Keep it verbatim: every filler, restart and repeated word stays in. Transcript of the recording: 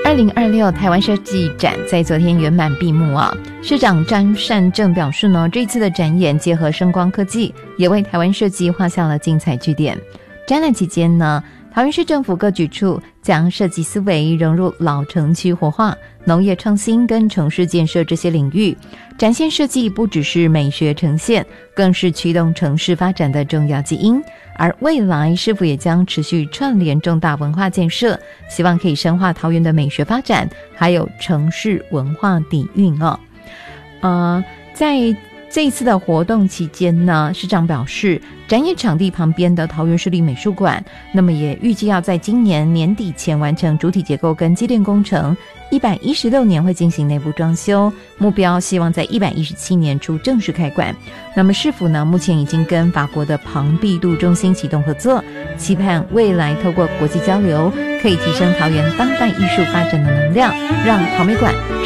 二零二六台湾设计展在昨天圆满闭幕啊！市长张善政表示呢，这次的展演结合声光科技，也为台湾设计画下了精彩句点。展览期间呢，桃园市政府各局处将设计思维融入老城区活化、农业创新跟城市建设这些领域，展现设计不只是美学呈现，更是驱动城市发展的重要基因。而未来市府也将持续串联重大文化建设，希望可以深化桃园的美学发展，还有城市文化底蕴哦。呃，在这一次的活动期间呢，市长表示，展演场地旁边的桃园市立美术馆，那么也预计要在今年年底前完成主体结构跟机电工程，一百一十六年会进行内部装修，目标希望在一百一十七年初正式开馆。那么市府呢，目前已经跟法国的庞毕度中心启动合作，期盼未来透过国际交流，可以提升桃园当代艺术发展的能量，让桃美馆